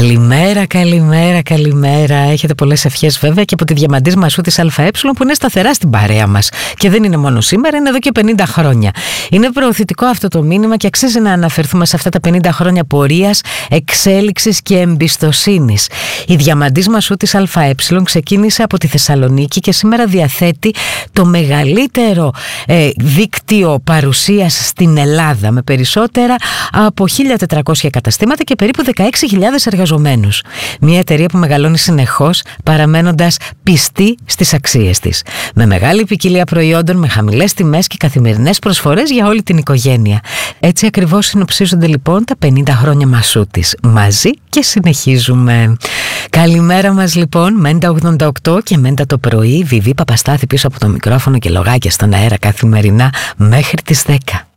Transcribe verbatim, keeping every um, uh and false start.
Καλημέρα, καλημέρα, καλημέρα. Έχετε πολλές ευχές βέβαια και από τη Διαμαντής Μασούτης ΑΕ που είναι σταθερά στην παρέα μας. Και δεν είναι μόνο σήμερα, είναι εδώ και πενήντα χρόνια. Είναι προωθητικό αυτό το μήνυμα και αξίζει να αναφερθούμε σε αυτά τα πενήντα χρόνια πορείας, εξέλιξης και εμπιστοσύνης. Η Διαμαντής Μασούτης ΑΕ ξεκίνησε από τη Θεσσαλονίκη και σήμερα διαθέτει το μεγαλύτερο ε, δίκτυο παρουσίας στην Ελλάδα, με περισσότερα από χίλια τετρακόσια καταστήματα και περίπου δεκαέξι χιλιάδες εργαζομένους. Μια εταιρεία που μεγαλώνει συνεχώς, παραμένοντας πιστή στις αξίες της. Με μεγάλη ποικιλία προϊόντων, με χαμηλές τιμές και καθημερινές προσφορές για όλη την οικογένεια. Έτσι ακριβώς συνοψίζονται λοιπόν τα πενήντα χρόνια Μασούτης. Μαζί και συνεχίζουμε. Καλημέρα μας λοιπόν, Μέντα ογδόντα οκτώ και Μέντα το πρωί. Βιβί Παπαστάθη πίσω από το μικρόφωνο και λογάκια στον αέρα καθημερινά μέχρι τις δέκα.